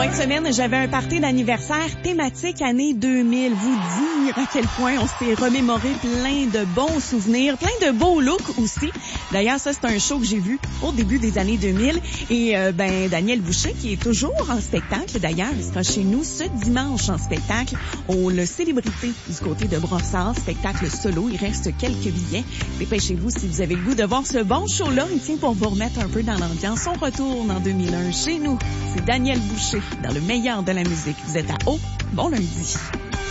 fin de semaine, j'avais un party d'anniversaire thématique année 2000. Vous dire à quel point on s'est remémoré plein de bons souvenirs, plein de beaux looks aussi. D'ailleurs, ça, c'est un show que j'ai vu au début des années 2000. Et Daniel Boucher, qui est toujours en spectacle, d'ailleurs, il sera chez nous ce dimanche en spectacle au Le Célébrité du côté de Brossard, spectacle solo. Il reste quelques billets. Dépêchez-vous si vous avez le goût de voir ce bon show-là. Il tient pour vous remettre un peu dans l'ambiance. On retourne en 2001 chez nous. C'est Daniel Boucher dans le meilleur de la musique. Vous êtes à Haut. Bon lundi.